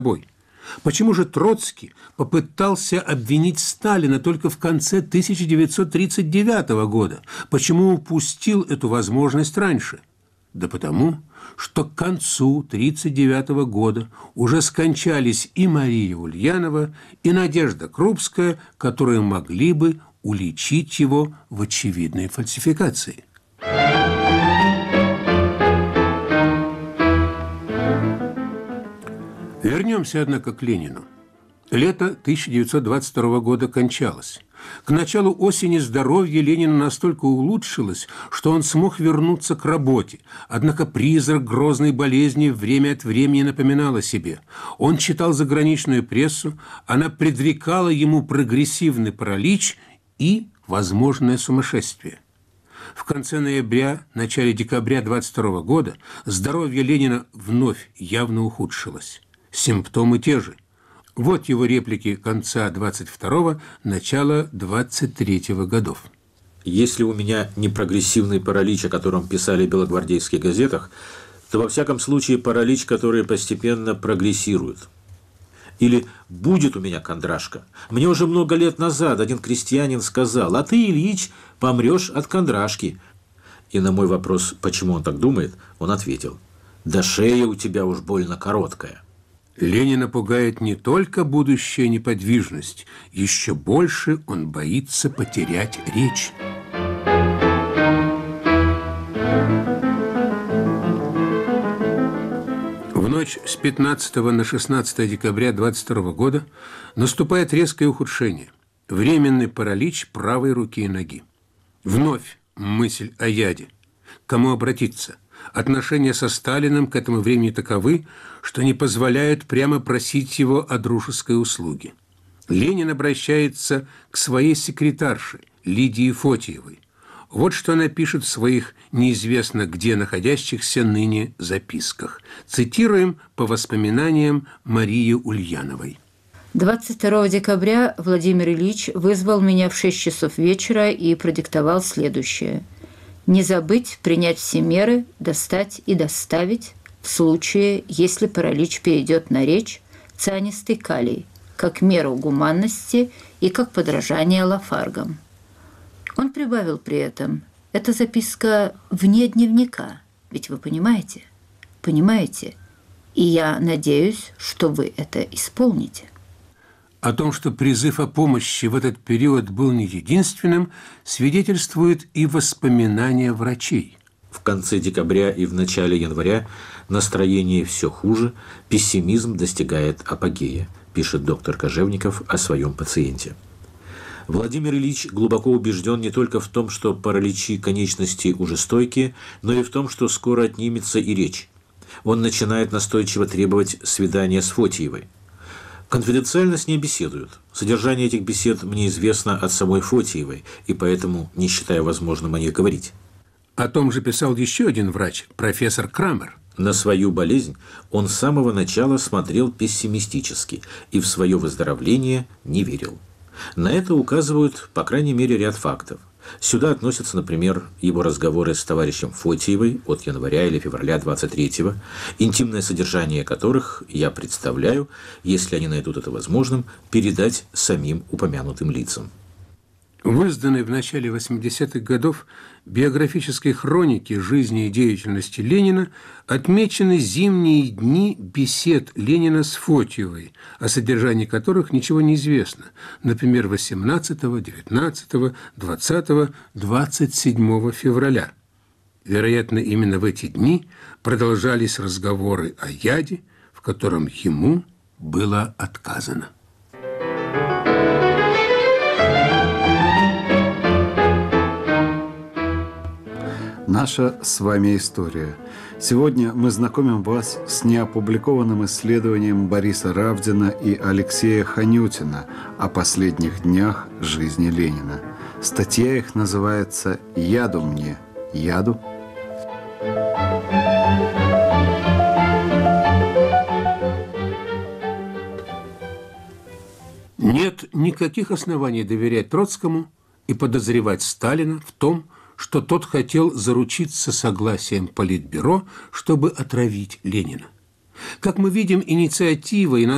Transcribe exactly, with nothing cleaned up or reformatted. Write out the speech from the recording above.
собой. Почему же Троцкий попытался обвинить Сталина только в конце тысяча девятьсот тридцать девятого года? Почему упустил эту возможность раньше? Да потому, что к концу тридцать девятого года уже скончались и Мария Ульянова, и Надежда Крупская, которые могли бы уличить его в очевидной фальсификации. Вернемся, однако, к Ленину. Лето тысяча девятьсот двадцать второго года кончалось. К началу осени здоровье Ленина настолько улучшилось, что он смог вернуться к работе. Однако призрак грозной болезни время от времени напоминал о себе. Он читал заграничную прессу, она предрекала ему прогрессивный паралич и возможное сумасшествие. В конце ноября, начале декабря двадцать второго года здоровье Ленина вновь явно ухудшилось. Симптомы те же. Вот его реплики конца двадцать второго, начала двадцать третьего годов. Если у меня не прогрессивный паралич, о котором писали в белогвардейских газетах, то во всяком случае паралич, который постепенно прогрессирует. Или будет у меня кондрашка. Мне уже много лет назад один крестьянин сказал: а ты, Ильич, помрешь от кондрашки. И на мой вопрос, почему он так думает, он ответил: да шея у тебя уж больно короткая. Ленина пугает не только будущая неподвижность, еще больше он боится потерять речь. В ночь с пятнадцатого на шестнадцатое декабря двадцать второго года наступает резкое ухудшение, временный паралич правой руки и ноги. Вновь мысль о яде. К кому обратиться? Отношения со Сталиным к этому времени таковы, что не позволяют прямо просить его о дружеской услуге. Ленин обращается к своей секретарше Лидии Фотиевой. Вот что она пишет в своих неизвестно где находящихся ныне записках. Цитируем по воспоминаниям Марии Ульяновой. двадцать второго декабря Владимир Ильич вызвал меня в шесть часов вечера и продиктовал следующее. Не забыть принять все меры, достать и доставить в случае, если паралич перейдет на речь, цианистый калий, как меру гуманности и как подражание Лафаргам. Он прибавил при этом: эта записка вне дневника, ведь вы понимаете? Понимаете? И я надеюсь, что вы это исполните. О том, что призыв о помощи в этот период был не единственным, свидетельствуют и воспоминания врачей. В конце декабря и в начале января настроение все хуже, пессимизм достигает апогея, пишет доктор Кожевников о своем пациенте. Владимир Ильич глубоко убежден не только в том, что параличи конечностей уже стойкие, но и в том, что скоро отнимется и речь. Он начинает настойчиво требовать свидания с Фотиевой. Конфиденциально с ней беседуют. Содержание этих бесед мне известно от самой Фотиевой, и поэтому не считаю возможным о них говорить. О том же писал еще один врач, профессор Крамер. На свою болезнь он с самого начала смотрел пессимистически и в свое выздоровление не верил. На это указывают, по крайней мере, ряд фактов. Сюда относятся, например, его разговоры с товарищем Фотиевой от января или февраля двадцать третьего, интимное содержание которых я представляю, если они найдут это возможным, передать самим упомянутым лицам. В изданной в начале восьмидесятых годов биографической хронике жизни и деятельности Ленина отмечены зимние дни бесед Ленина с Фотиевой, о содержании которых ничего не известно, например, восемнадцатого, девятнадцатого, двадцатого, двадцать седьмого февраля. Вероятно, именно в эти дни продолжались разговоры о яде, в котором ему было отказано. Наша с вами история. Сегодня мы знакомим вас с неопубликованным исследованием Бориса Равдина и Алексея Ханютина о последних днях жизни Ленина. Статья их называется «Яду мне, яду». Нет никаких оснований доверять Троцкому и подозревать Сталина в том, что тот хотел заручиться согласием Политбюро, чтобы отравить Ленина. Как мы видим, инициатива и